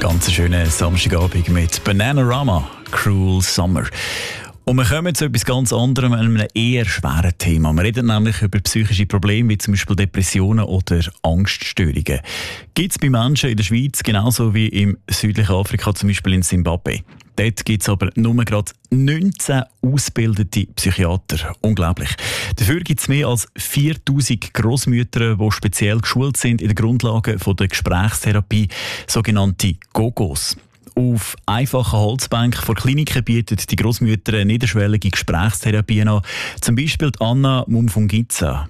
Ganz schönen Samstagabend mit Bananarama, Cruel Summer. Und wir kommen zu etwas ganz anderem, einem eher schweren Thema. Wir reden nämlich über psychische Probleme wie zum Beispiel Depressionen oder Angststörungen. Gibt es bei Menschen in der Schweiz genauso wie im südlichen Afrika, zum Beispiel in Zimbabwe. Dort gibt es aber nur gerade 19 ausgebildete Psychiater. Unglaublich. Dafür gibt es mehr als 4000 Grossmütter, die speziell geschult sind in den Grundlagen der Gesprächstherapie, sogenannte GoGos. Auf einfachen Holzbänken vor Kliniken bieten die Grossmütter eine niederschwellige Gesprächstherapie an. Zum Beispiel Anna Mumfungitsa.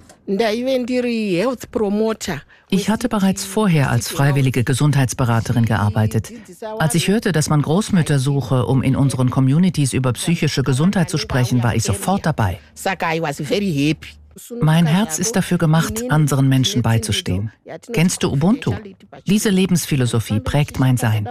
Ich hatte bereits vorher als freiwillige Gesundheitsberaterin gearbeitet. Als ich hörte, dass man Großmütter suche, um in unseren Communities über psychische Gesundheit zu sprechen, war ich sofort dabei. Mein Herz ist dafür gemacht, anderen Menschen beizustehen. Kennst du Ubuntu? Diese Lebensphilosophie prägt mein Sein.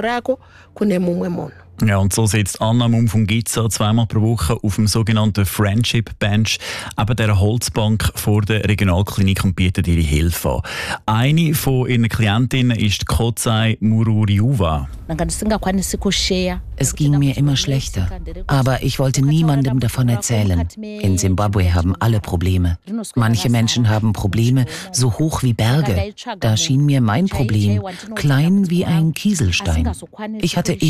Ja, und so sitzt Anna Mumfungitsa zweimal pro Woche auf dem sogenannten Friendship Bench, eben dieser Holzbank vor der Regionalklinik, und bietet ihre Hilfe an. Eine von ihren Klientinnen ist Kotsai Mururiuwa. Es ging mir immer schlechter, aber ich wollte niemandem davon erzählen. In Zimbabwe haben alle Probleme. Manche Menschen haben Probleme so hoch wie Berge. Da schien mir mein Problem klein wie ein Kieselstein. Ich hatte